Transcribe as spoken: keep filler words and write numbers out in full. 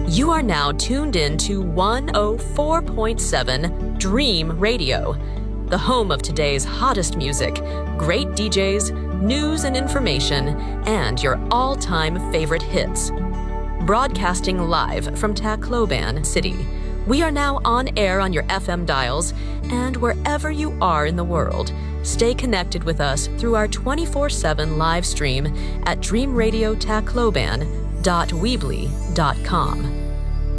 You are now tuned in to one oh four point seven Dream Radio, the home of today's hottest music, great D Js, news and information, and your all-time favorite hits. Broadcasting live from Tacloban City, we are now on air on your F M dials, and wherever you are in the world, stay connected with us through our twenty-four seven live stream at dream radio tacloban dot weebly dot com.